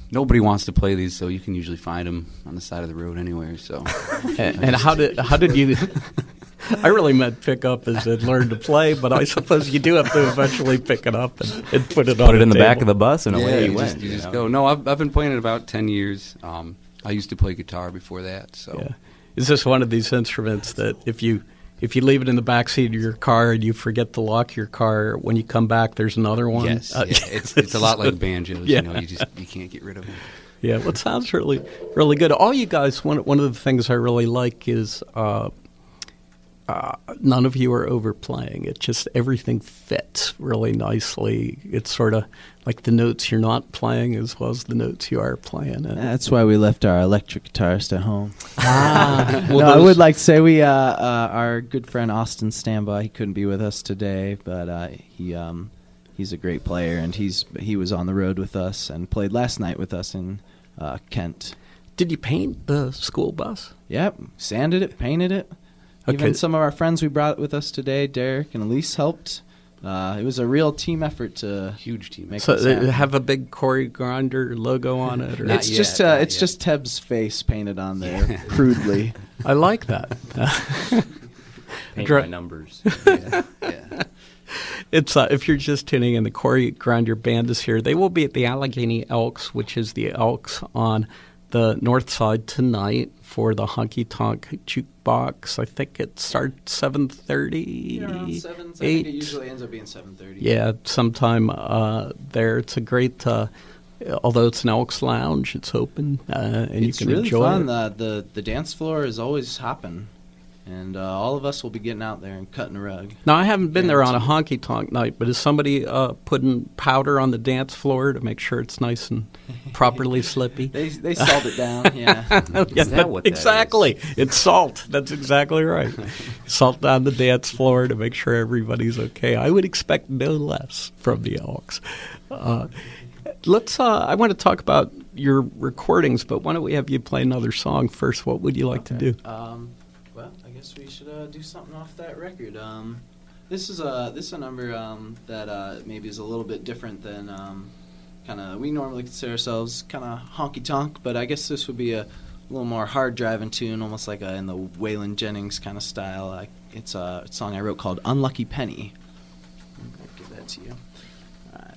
nobody wants to play these, so you can usually find them on the side of the road anywhere. So, and how did you? I really meant pick up as in learn to play, but I suppose you do have to eventually pick it up and put it on. Put it in the table. back of the bus, and away you went. You just go. No, I've been playing it about 10 years. I used to play guitar before that. So, yeah. Is this one of these instruments that if you leave it in the backseat of your car and you forget to lock your car, when you come back, there's another one? Yes, it's a lot like banjos. Yeah. You can't get rid of them. Yeah, well, it sounds really, really good. All you guys, one of the things I really like is none of you are overplaying. It just, everything fits really nicely. It's sort of like the notes you're not playing as well as the notes you are playing. That's why we left our electric guitarist at home. Well, I would like to say our good friend Austin Standby, he couldn't be with us today, but he's a great player, and he was on the road with us and played last night with us in Kent. Did you paint the school bus? Yep, sanded it, painted it. Okay. Even some of our friends we brought with us today, Derek and Elise, helped. It was a real team effort to huge team. Make so this they happen. have a big Corey Grinder logo on it? Or? Not It's yet, just not it's yet. just Teb's face painted on there crudely. I like that. Paint Dra- my numbers. Yeah. It's if you're just tuning in, the Corey Grinder Band is here. They will be at the Allegheny Elks, which is the Elks on the north side tonight for the Honky Tonk Jukebox. I think it starts 7:30. Around 7. I think 8. it usually ends up being 7:30. Yeah, sometime there. It's a great, although it's an Elks Lounge, it's open and It's you can really enjoy fun. it. The dance floor is always hopping, and all of us will be getting out there and cutting a rug. Now, I haven't been there on a honky tonk night, but is somebody putting powder on the dance floor to make sure it's nice and properly slippy? They salt it down, yeah. Yeah, that what that exactly. It's salt. That's exactly right. Salt down the dance floor to make sure everybody's okay. I would expect no less from the Elks. Let's. I want to talk about your recordings, but why don't we have you play another song first? What would you like to do? Well, I guess we should do something off that record. This is a number that maybe is a little bit different than we normally consider ourselves kind of honky tonk, but I guess this would be a little more hard driving tune, almost like in the Waylon Jennings kind of style. It's a song I wrote called "Unlucky Penny." I'll give that to you.